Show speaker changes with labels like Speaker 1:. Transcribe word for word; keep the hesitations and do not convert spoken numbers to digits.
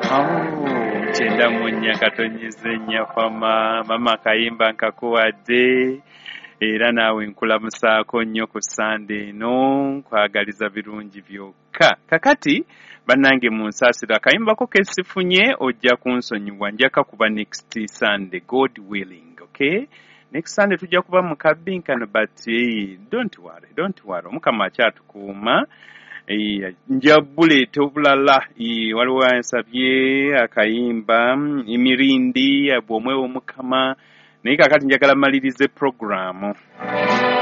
Speaker 1: Oh, chenda munya katonyeze nyafama mama kayimba nkakuwadde era naawe nkulamusaako nnyo ku Sunday no nkwagaliza birungi byokka. Kakati bannange munsaasira akayimbako kesifunye ojja kunsonyiwa njaka kuba next Sunday, God willing, okay? Next Sunday tujja kuba mu kabinkano, but hey, don't worry, don't worry. Mukama akyatukuuma. Njabuleeta obulala waliwo ansabye akayimba emirindi bw'omwewo Mukama naye kakati njagala malirize programu.